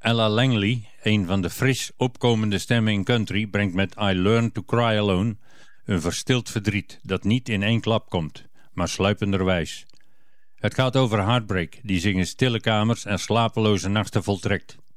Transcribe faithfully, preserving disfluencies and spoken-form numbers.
Ella Langley, een van de fris opkomende stemmen in country, brengt met I Learned to Cry Alone een verstild verdriet dat niet in één klap komt, maar sluipenderwijs. Het gaat over heartbreak die zich in stille kamers en slapeloze nachten voltrekt.